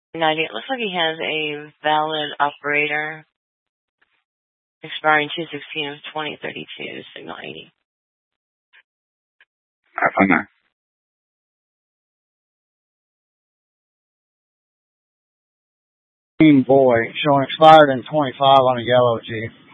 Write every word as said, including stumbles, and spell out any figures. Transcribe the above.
ninety. It looks like he has a valid operator expiring two sixteen of twenty thirty-two, signal eighty. Alright, fine there. Boy, showing expired in twenty-five on a yellow Jeep.